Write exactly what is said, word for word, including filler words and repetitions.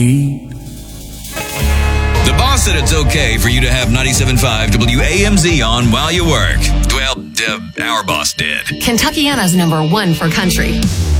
The boss said it's okay for you to have ninety-seven point five W A M Z on while you work. Well, uh, our boss did. Kentuckiana's number one for country.